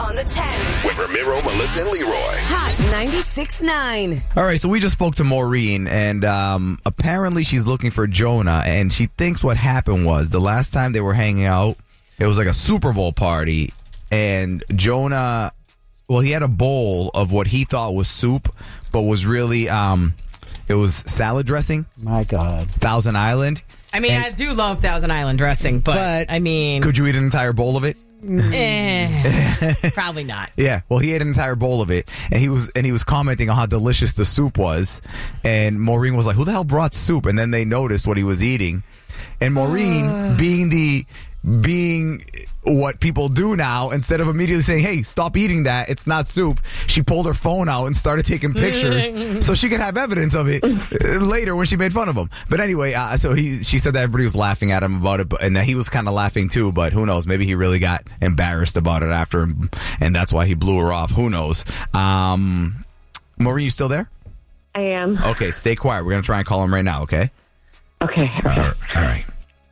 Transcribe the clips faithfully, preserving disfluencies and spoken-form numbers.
on the ten. With Ramiro, Melissa, and Leroy. Hot ninety-six point nine. All right, so we just spoke to Maureen, and um, apparently she's looking for Jonah, and she thinks what happened was the last time they were hanging out, it was like a Super Bowl party, and Jonah, well, he had a bowl of what he thought was soup, but was really, um, it was salad dressing. My God. Thousand Island. I mean, And- I do love Thousand Island dressing, but, But- I mean, Could you eat an entire bowl of it? eh, probably not. Yeah, well, he ate an entire bowl of it, and he was and he was commenting on how delicious the soup was, and Maureen was like, "Who the hell brought soup?" And then they noticed what he was eating, and Maureen, uh. being the being what people do now, instead of immediately saying, "Hey, stop eating that, it's not soup," she pulled her phone out and started taking pictures so she could have evidence of it later when she made fun of him. But anyway, uh, so he she said that everybody was laughing at him about it, but, and that he was kind of laughing too. But who knows? Maybe he really got embarrassed about it after, and that's why he blew her off. Who knows? Um, Maureen, you still there? I am. Okay, stay quiet. We're gonna try and call him right now. Okay. Okay. okay. All right. All right.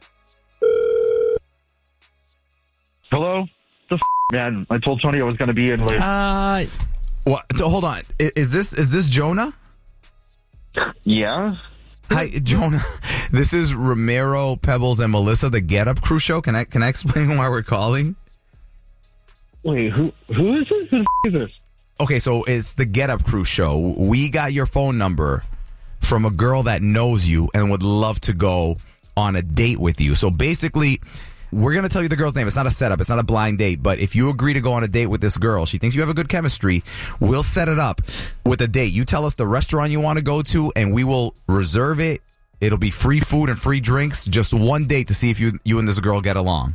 Hello? The f- man, I told Tony I was going to be in late. Uh, What? So hold on. I- Is this is this Jonah? Yeah? Hi, Jonah. This is Ramiro, Pebbles, and Melissa, the Get Up Crew show. Can I can I explain why we're calling? Wait, who who is this? Who the f- is this? Okay, so it's the Get Up Crew show. We got your phone number from a girl that knows you and would love to go on a date with you. So basically, we're going to tell you the girl's name. It's not a setup. It's not a blind date. But if you agree to go on a date with this girl, she thinks you have a good chemistry, we'll set it up with a date. You tell us the restaurant you want to go to, and we will reserve it. It'll be free food and free drinks. Just one date to see if you you and this girl get along.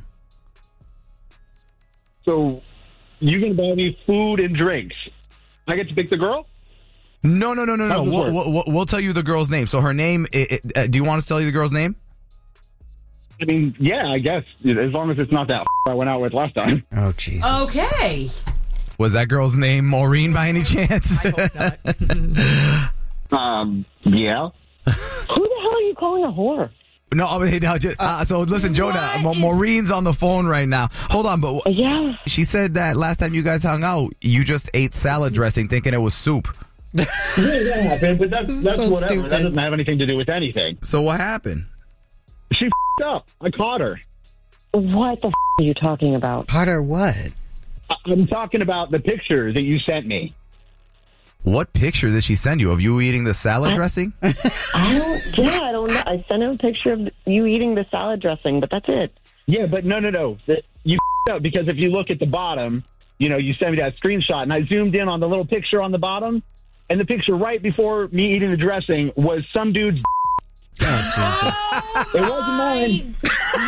So, you going to buy me food and drinks? I get to pick the girl? No, no, no, no, no. How's this We'll, work? we'll, we'll tell you the girl's name. So her name, it, it, uh, do you want us to tell you the girl's name? I mean, yeah, I guess. As long as it's not that f- I went out with last time. Oh, Jesus. okay. Was that girl's name Maureen by any chance? I hope not. Um, yeah? Who the hell are you calling a whore? No, I mean, no, just, uh, so listen, Jonah, Ma- Maureen's on the phone right now. Hold on, but Yeah. she said that last time you guys hung out, you just ate salad dressing thinking it was soup. Yeah, that happened, but that's, that's So whatever. stupid. That doesn't have anything to do with anything. So what happened? She f***ed up. I caught her. What the f- are you talking about? Potter, what? I- I'm talking about the picture that you sent me. What picture did she send you of you eating the salad dressing? I don't. Yeah, I don't know. I sent him a picture of you eating the salad dressing, but that's it. Yeah, but no, no, no. That you f***ed up because if you look at the bottom, you know, you sent me that screenshot, and I zoomed in on the little picture on the bottom, and the picture right before me eating the dressing was some dude's. Oh, It wasn't mine.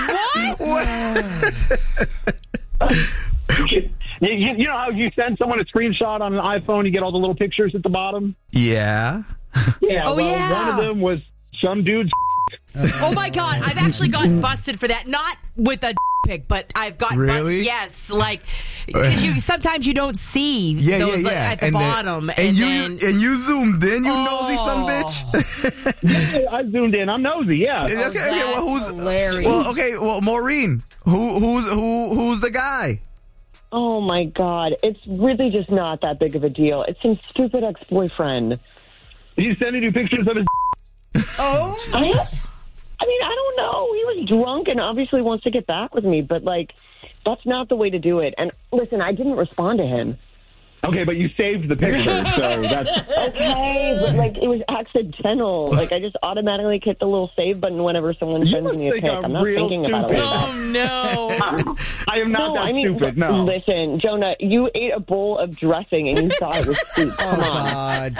you, you, you know how you send someone a screenshot on an iPhone, you get all the little pictures at the bottom? Yeah. Yeah, Oh, well, yeah. one of them was some dude's. Oh, my God. I've actually gotten busted for that. Not with a pic, but I've gotten Really? bu- yes, like, because you, sometimes you don't see Yeah, those yeah, like, yeah. at the And then- bottom. and, and you then, and you zoomed in, you Oh. nosy son of a bitch. I zoomed in. I'm nosy, yeah. okay, okay, well, who's that's hilarious. Well, okay, well, Maureen, who who's who who's the guy? Oh my God! It's really just not that big of a deal. It's some stupid ex-boyfriend. He's sending you pictures of his. oh, I, I mean, I don't know. He was drunk and obviously wants to get back with me, but like, that's not the way to do it. And listen, I didn't respond to him. Okay, but you saved the picture, so that's. Okay, but like, it was accidental. Like, I just automatically hit the little save button whenever someone You sends must me a think pic. I'm I'm not real thinking about it. stupid. Like that. oh no. I am not No, that I mean, stupid, no. listen, Jonah, you ate a bowl of dressing and you thought it was soup. Come on. God.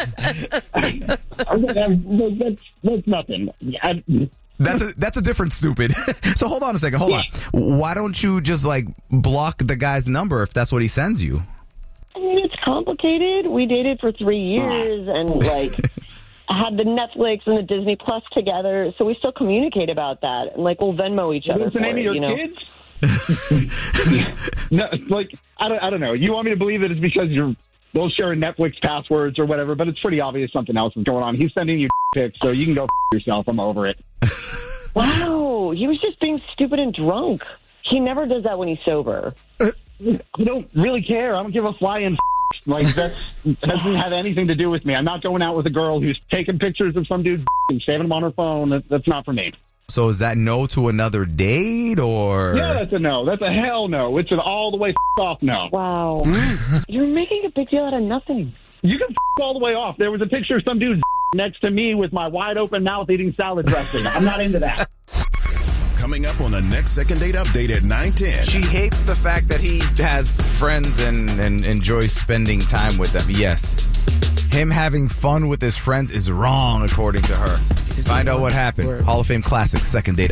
that's, that's nothing. I, That's a that's a different stupid. So hold on a second. Hold on. Why don't you just like block the guy's number if that's what he sends you? I mean, it's complicated. We dated for three years and, like, had the Netflix and the Disney Plus together, so we still communicate about that. And, like, we'll Venmo each other What's the for name it, of your you know? kids? No, like I don't, I don't know. You want me to believe that it's because you're both sharing Netflix passwords or whatever, but it's pretty obvious something else is going on. He's sending you pics, so you can go f- yourself. I'm over it. Wow, he was just being stupid and drunk. He never does that when he's sober. I don't really care. I don't give a flying f- like that doesn't have anything to do with me. I'm not going out with a girl who's taking pictures of some dude and saving them on her phone. That, that's not for me. So is that no to another date, or? Yeah, that's a no. That's a hell no. It's an all the way f- off no. Wow. You're making a big deal out of nothing. You can f- all the way off. There was a picture of some dude next to me with my wide open mouth eating salad dressing. I'm not into that. Coming up on the next Second Date Update at nine ten. She hates the fact that he has friends and, and enjoys spending time with them. Yes. Him having fun with his friends is wrong, according to her. Find out what happened. Hall of Fame Classic, Second Date